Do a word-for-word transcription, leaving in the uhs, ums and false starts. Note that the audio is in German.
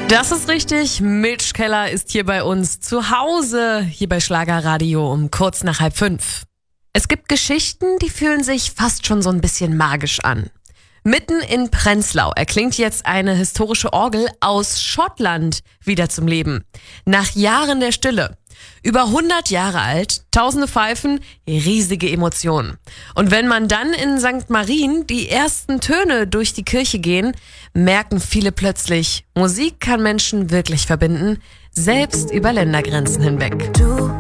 Das ist richtig. Mitch Keller ist hier bei uns zu Hause, hier bei Schlagerradio um kurz nach halb fünf. Es gibt Geschichten, die fühlen sich fast schon so ein bisschen magisch an. Mitten in Prenzlau erklingt jetzt eine historische Orgel aus Schottland wieder zum Leben. Nach Jahren der Stille. Über hundert Jahre alt, tausende Pfeifen, riesige Emotionen. Und wenn man dann in Sankt Marien die ersten Töne durch die Kirche gehen, merken viele plötzlich, Musik kann Menschen wirklich verbinden, selbst über Ländergrenzen hinweg.